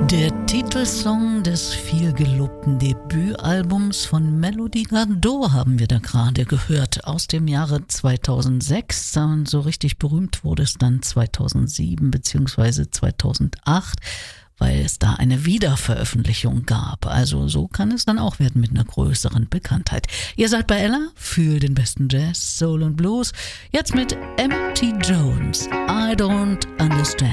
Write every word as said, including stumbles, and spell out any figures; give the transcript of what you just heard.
Der Titelsong des vielgelobten Debütalbums von Melody Gardot haben wir da gerade gehört, aus dem Jahre zweitausendsechs. Und so richtig berühmt wurde es dann zweitausendsieben bzw. zweitausendacht, weil es da eine Wiederveröffentlichung gab. Also so kann es dann auch werden mit einer größeren Bekanntheit. Ihr seid bei Ella für den besten Jazz, Soul und Blues. Jetzt mit M T Jones, I Don't Understand.